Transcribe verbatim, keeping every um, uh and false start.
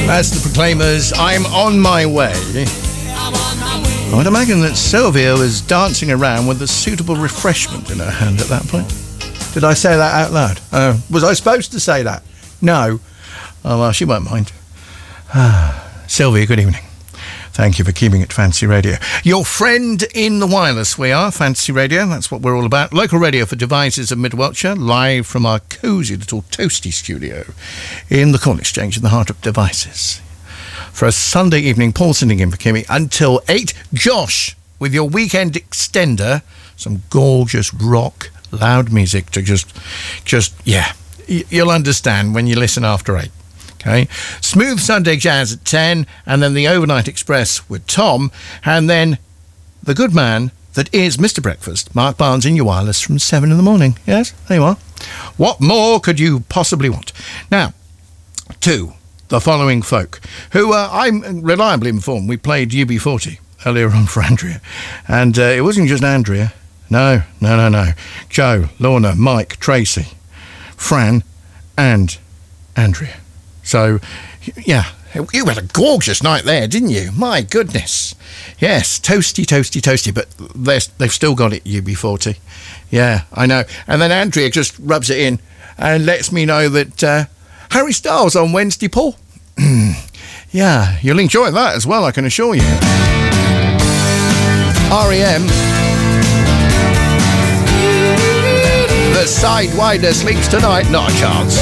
That's the Proclaimers. I'm on my way. I would imagine that Sylvia was dancing around with a suitable refreshment in her hand at that point. Did I say that out loud? Uh, was I supposed to say that? No. Oh, well, she won't mind. Sylvia, good evening. Thank you for keeping it Fancy Radio. Your friend in the wireless, we are. Fancy Radio, that's what we're all about. Local radio for devices of Mid Wiltshire, live from our cosy little toasty studio in the Corn Exchange in the heart of devices. For a Sunday evening, Paul sitting in for Kimmy until eight. Josh, with your weekend extender, some gorgeous rock, loud music to just, just, yeah, you'll understand when you listen after eight. Okay, Smooth Sunday Jazz at ten, and then the Overnight Express with Tom, and then the good man that is Mister Breakfast, Mark Barnes, in your wireless from seven in the morning. Yes, there you are. What more could you possibly want? Now, to the following folk, who uh, I'm reliably informed we played U B forty earlier on for Andrea, and uh, it wasn't just Andrea. No, no, no, no. Joe, Lorna, Mike, Tracy, Fran, and Andrea. So, yeah, you had a gorgeous night there, didn't you? My goodness. Yes, toasty, toasty, toasty, but they've still got it, U B forty. Yeah, I know. And then Andrea just rubs it in and lets me know that uh, Harry Styles on Wednesday, Paul. Yeah, you'll enjoy that as well, I can assure you. R E M. The Sidewinder sleeps tonight, not a chance.